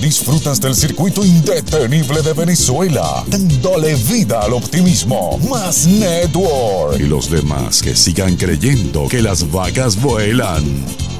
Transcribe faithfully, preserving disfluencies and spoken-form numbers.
disfrutas del circuito indetenible de Venezuela, dándole vida al optimismo. Más Network. Y los demás que sigan creyendo que las vacas vuelan.